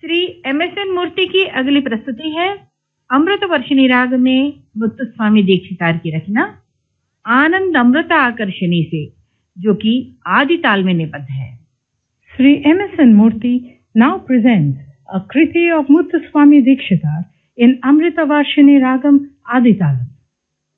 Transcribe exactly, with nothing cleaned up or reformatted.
Shri M S N मूर्ति की अगली प्रस्तुति है अमृत वर्षिणी राग में मुत्तुस्वामी दीक्षितार की रचना आनंद अमृत आकर्षणी से, जो कि आदि ताल में निबद्ध है। Shri M S N Murthy now presents a Kriti of Muthuswamy Dikshitar in Amrita Varshini Ragam Aditalam.